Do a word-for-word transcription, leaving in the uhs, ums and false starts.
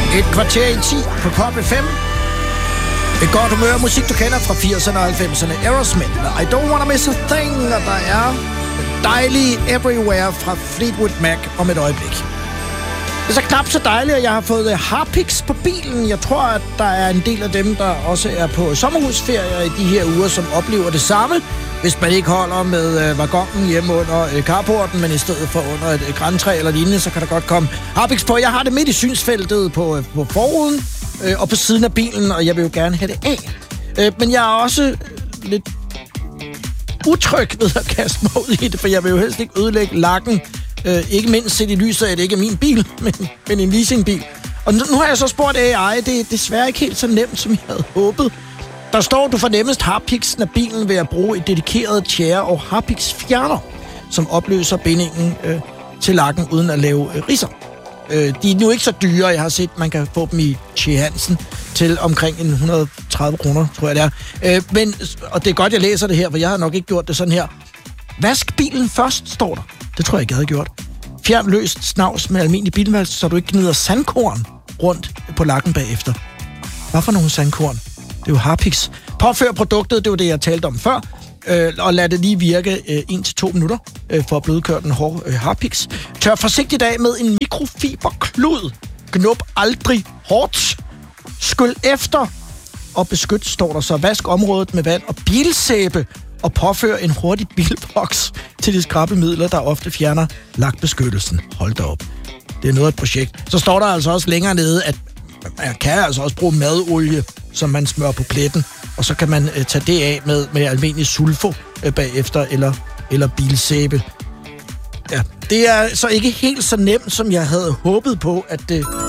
Et kvarter i ti på Pop F M. Et godt humør musik, du kender fra firserne og halvfemserne. Aerosmith, I Don't Wanna Miss a Thing. Og der er dejlige Everywhere fra Fleetwood Mac om et øjeblik. Det er så knap så dejligt, at jeg har fået Harpix på bilen. Jeg tror, at der er en del af dem, der også er på sommerhusferier i de her uger, som oplever det samme. Hvis man ikke holder med øh, vagonen hjemme under øh, carporten, men i stedet for under et øh, grantræ eller lignende, så kan der godt komme Harpix på. Jeg har det midt i synsfeltet på, øh, på forruden øh, og på siden af bilen, og jeg vil jo gerne have det af. Øh, men jeg er også øh, lidt utryg ved at kaste mig ud i det, for jeg vil jo helst ikke ødelægge lakken. Øh, ikke mindst set i lyset af, at det ikke er min bil, men, men en leasingbil. Og nu, nu har jeg så spurgt A I, det er desværre ikke helt så nemt, som jeg havde håbet. Der står, du får nemmest Harpixen af bilen ved at bruge et dedikeret tjære og Harpix fjerner, som opløser bindingen øh, til lakken uden at lave øh, ridser. Øh, de er nu ikke så dyre, jeg har set, man kan få dem i Tjeh Hansen til omkring en et hundrede og tredive kroner, tror jeg det er. Øh, men, og det er godt, jeg læser det her, for jeg har nok ikke gjort det sådan her. Vask bilen først, står der. Det tror jeg ikke, jeg havde gjort. Fjern løst snavs med almindelig bilvask, så du ikke gnider sandkorn rundt på lakken bagefter. Hvad for nogle sandkorn? Det er jo Harpix. Påfør produktet, det var det, jeg talte om før, øh, og lad det lige virke øh, en til to minutter øh, for at blødkøre den hårde øh, Harpix. Tør forsigtigt af med en mikrofiberklud. Gnub aldrig hårdt. Skyld efter og beskyt, står der så. Vask området med vand og bilsæbe og påfør en hurtig bilboks til de skrabemidler, der ofte fjerner lakbeskyttelsen. Hold da op. Det er noget af et projekt. Så står der altså også længere nede, at man kan altså også bruge madolie, som man smører på pletten, og så kan man øh, tage det af med, med almindelig sulfo øh, bagefter, eller, eller bilsæbe. Ja, det er så ikke helt så nemt, som jeg havde håbet på, at det